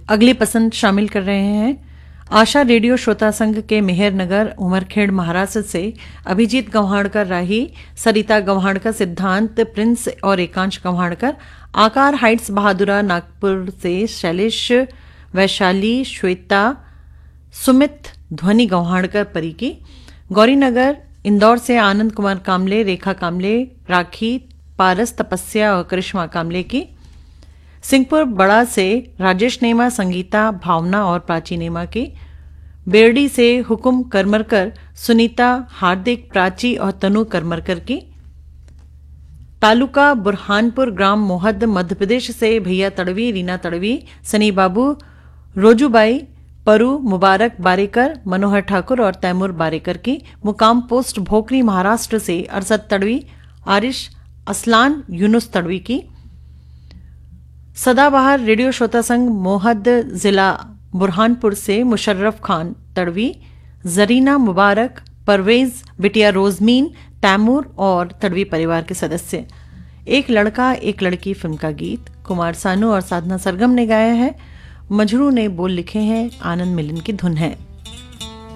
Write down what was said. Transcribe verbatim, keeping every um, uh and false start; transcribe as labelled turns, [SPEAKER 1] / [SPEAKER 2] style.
[SPEAKER 1] अगली पसंद शामिल कर रहे हैं आशा रेडियो श्रोता संघ के मेहरनगर उमरखेड़ महाराष्ट्र से अभिजीत गव्हाणकर राही, सरिता गव्हाणकर, सिद्धांत प्रिंस और एकांश गव्हाणकर। आकार हाइट्स बहादुरा नागपुर से शैलेश, वैशाली, श्वेता, सुमित, ध्वनि गव्हाणकर परी की। गौरीनगर इंदौर से आनंद कुमार कामले, रेखा कामले, राखी, पारस, तपस्या और करिश्मा कामले की। सिंहपुर बड़ा से राजेश नेमा, संगीता, भावना और प्राची नेमा की। बेरडी से हुकुम करमरकर, सुनीता, हार्दिक, प्राची और तनु करमरकर की। तालुका बुरहानपुर, ग्राम मोहद्द, मध्य प्रदेश से भैया तड़वी, रीना तड़वी, सनी बाबू, रोजूबाई, परू, मुबारक बारेकर, मनोहर ठाकुर और तैमूर बारेकर की। मुकाम पोस्ट भोकरी महाराष्ट्र से अरसद तड़वी, आरिश, असलान, यूनुस तड़वी की। सदाबहार रेडियो श्रोता संघ मोहद्द जिला बुरहानपुर से मुशर्रफ खान तड़वी, जरीना, मुबारक, परवेज, बिटिया रोजमीन, तैमूर और तड़वी परिवार के सदस्य। एक लड़का एक लड़की फिल्म का गीत कुमार सानू और साधना सरगम ने गाया है। मजरू ने बोल लिखे हैं, आनंद मिलन की धुन है।